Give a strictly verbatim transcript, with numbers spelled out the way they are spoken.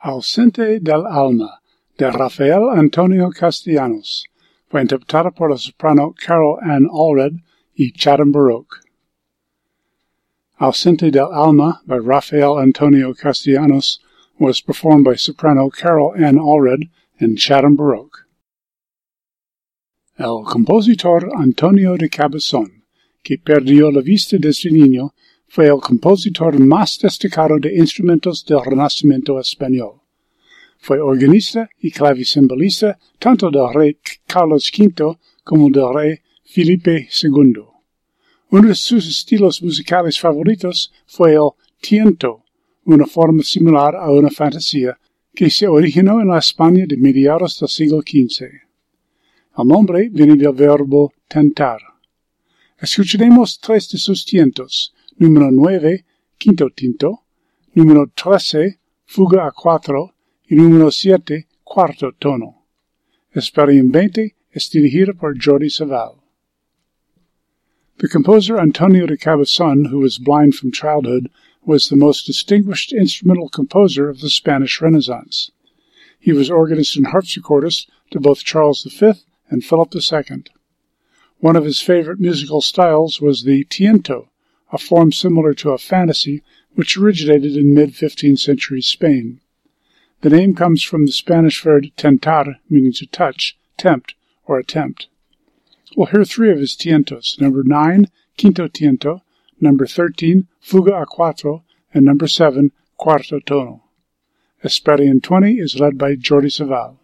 Ausente del alma, de Rafael Antonio Castellanos. Fue interpretada por la soprano Carol Ann Allred y Chatham Baroque. Ausente del alma by Rafael Antonio Castellanos was performed by soprano Carol Ann Allred and Chatham Baroque. El compositor Antonio de Cabezón, que perdió la vista desde niño, fue el compositor más destacado de instrumentos del Renacimiento español. Fue organista y clavicembalista tanto del rey Carlos quinto como del rey Felipe segundo. Uno de sus estilos musicales favoritos fue el tiento, una forma similar a una fantasía que se originó en la España de mediados del siglo quince. El nombre viene del verbo tentar. Escucharemos tres de sus tientos. Número nueve, quinto tinto, número trece, fuga a cuatro, y número siete, cuarto tono. Experimente es dirigida por Jordi Savall. The composer Antonio de Cabezón, who was blind from childhood, was the most distinguished instrumental composer of the Spanish Renaissance. He was organist and harpsichordist to both Charles the Fifth and Philip the Second. One of his favorite musical styles was the tiento, a form similar to a fantasy which originated in mid-fifteenth century Spain. The name comes from the Spanish verb tentar, meaning to touch, tempt, or attempt. We'll hear three of his tientos, number nine, quinto tiento, number thirteen, fuga a cuatro, and number seven, cuarto tono. Experian twenty is led by Jordi Savall.